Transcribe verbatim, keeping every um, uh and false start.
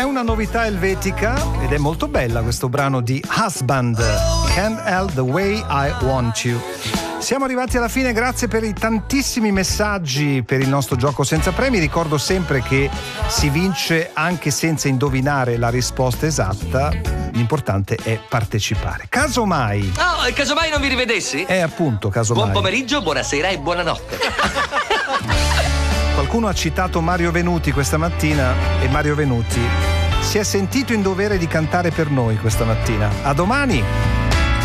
una novità elvetica ed è molto bella questo brano di Husband, Can't Help the Way I Want You. Siamo arrivati alla fine, grazie per i tantissimi messaggi per il nostro gioco senza premi. Ricordo sempre che si vince anche senza indovinare la risposta esatta, l'importante è partecipare. Casomai Oh, casomai non vi rivedessi? È appunto casomai. Buon pomeriggio, buonasera e buonanotte. Qualcuno ha citato Mario Venuti questa mattina e Mario Venuti si è sentito in dovere di cantare per noi questa mattina. A domani!